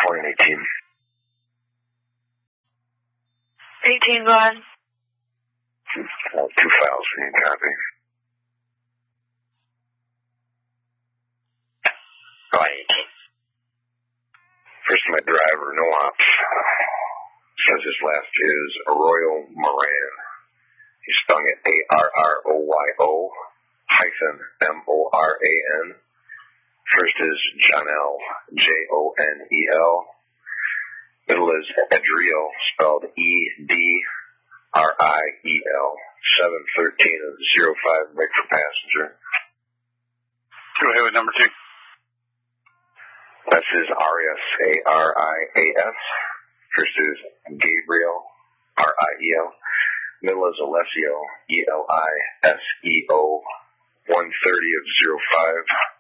Point 18. 18, go ahead. 2 files for you, copy. Go ahead, 18. First, my driver, no ops. Says his last is Arroyo Moran. He spelling it ARROYO-MORAN. First is Jonel, JONEL. Middle is Edriel, spelled EDRIEL. 713 and 05 make for passenger. Go ahead with number 2. This is Arias, ARIAS. First is Gabriel, RIEL. Middle is Alessio, ELISEO. 130 of 05.